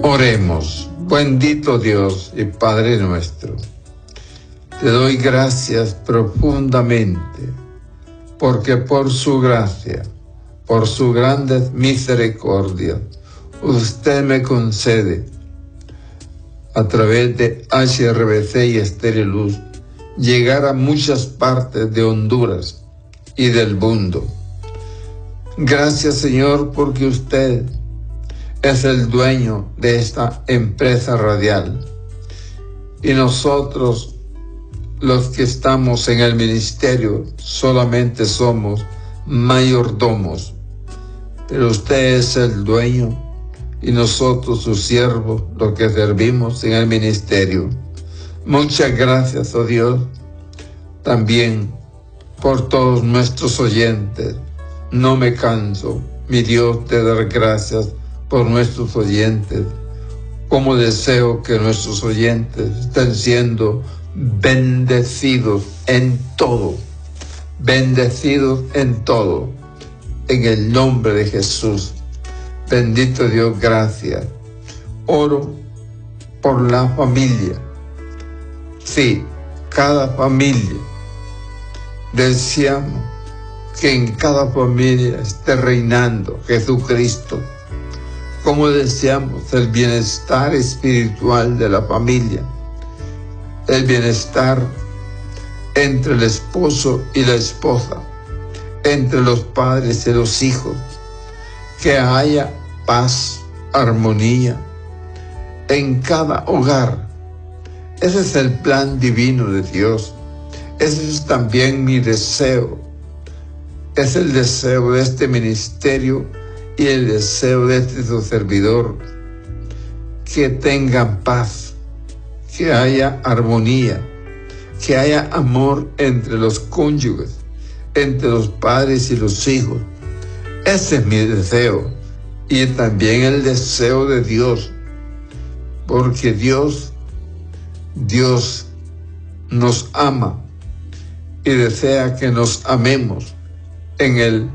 Oremos. Bendito Dios y Padre nuestro, te doy gracias profundamente, porque por su gracia, por su grande misericordia, usted me concede, a través de HRBC y Estéreo Luz, llegar a muchas partes de Honduras y del mundo. Gracias, Señor, porque usted es el dueño de esta empresa radial. Y nosotros, los que estamos en el ministerio, solamente somos mayordomos. Pero usted es el dueño y nosotros, sus siervos, los que servimos en el ministerio. Muchas gracias, oh Dios, también por todos nuestros oyentes. No me canso, mi Dios, de dar gracias por nuestros oyentes. Como deseo que nuestros oyentes estén siendo bendecidos en todo, bendecidos en todo, en el nombre de Jesús. Bendito Dios, gracias. Oro por la familia. Sí, cada familia. Deseamos que en cada familia esté reinando Jesucristo. Como deseamos el bienestar espiritual de la familia, el bienestar entre el esposo y la esposa, entre los padres y los hijos, que haya paz, armonía en cada hogar. Ese es el plan divino de Dios. Ese es también mi deseo. Es el deseo de este ministerio y el deseo de este su servidor. Que tengan paz, que haya armonía, que haya amor entre los cónyuges, entre los padres y los hijos. Ese es mi deseo y también el deseo de Dios, porque Dios nos ama y desea que nos amemos en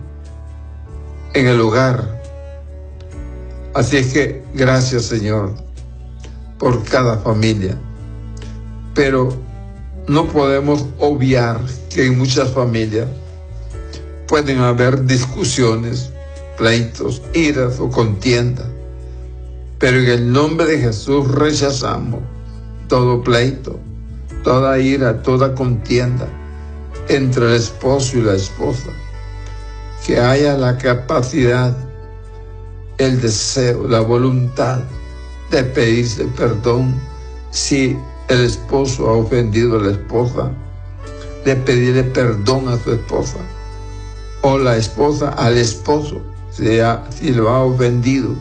el hogar. Así es que gracias, Señor, por cada familia. Pero no podemos obviar que en muchas familias pueden haber discusiones, pleitos, iras o contiendas. Pero en el nombre de Jesús rechazamos todo pleito, toda ira, toda contienda entre el esposo y la esposa. Que haya la capacidad, el deseo, la voluntad de pedirse perdón si el esposo ha ofendido a la esposa, de pedirle perdón a su esposa, o la esposa al esposo si lo ha ofendido.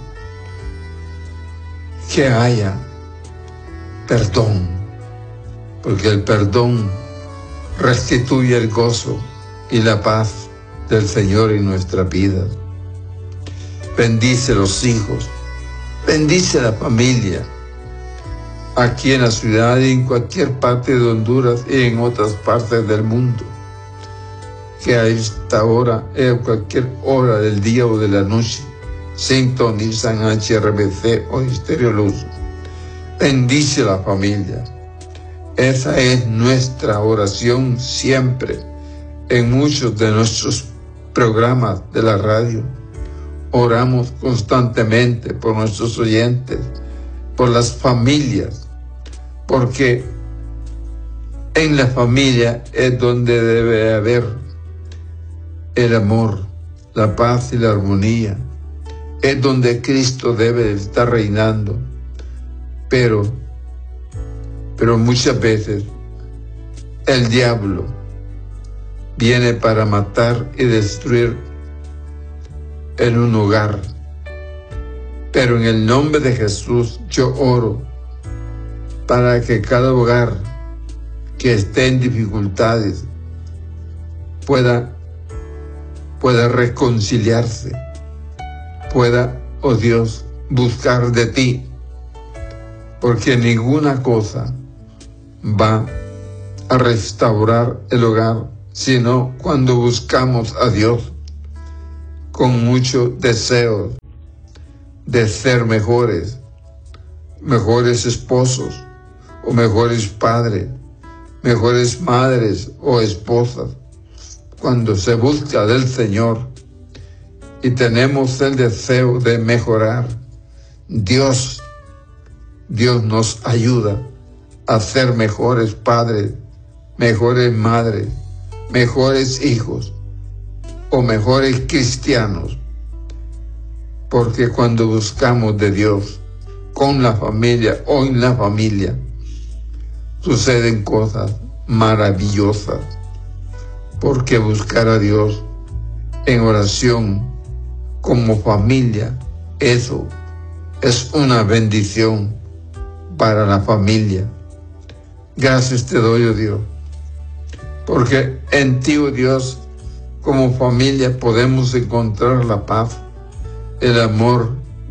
Que haya perdón, porque el perdón restituye el gozo y la paz del Señor en nuestra vida. Bendice los hijos, bendice la familia, aquí en la ciudad y en cualquier parte de Honduras y en otras partes del mundo, que a esta hora, en cualquier hora del día o de la noche, sintonizan HRBC o Estéreo Luz. Bendice la familia. Esa es nuestra oración siempre en muchos de nuestros programas de la radio. Oramos constantemente por nuestros oyentes, por las familias, porque en la familia es donde debe haber el amor, la paz y la armonía. Es donde Cristo debe estar reinando. Pero muchas veces el diablo viene para matar y destruir en un hogar. Pero en el nombre de Jesús yo oro para que cada hogar que esté en dificultades pueda reconciliarse, pueda, oh Dios, buscar de ti, porque ninguna cosa va a restaurar el hogar, sino cuando buscamos a Dios con mucho deseo de ser mejores, mejores esposos o mejores padres, mejores madres o esposas. Cuando se busca del Señor y tenemos el deseo de mejorar, Dios nos ayuda a ser mejores padres, mejores madres, mejores hijos o mejores cristianos. Porque cuando buscamos de Dios con la familia o en la familia, suceden cosas maravillosas. Porque buscar a Dios en oración como familia, eso es una bendición para la familia. Gracias te doy, oh Dios, porque en ti, oh Dios, como familia podemos encontrar la paz, el amor